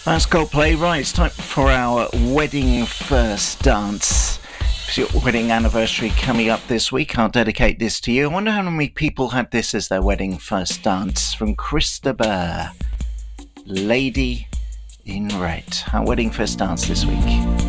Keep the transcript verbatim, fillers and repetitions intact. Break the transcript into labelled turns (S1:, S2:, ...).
S1: That's Coldplay. Right, it's time for our wedding first dance. It's your wedding anniversary coming up this week. I'll dedicate this to you. I wonder how many people had this as their wedding first dance. From Chris de Burgh, Lady in Red. Our wedding first dance this week.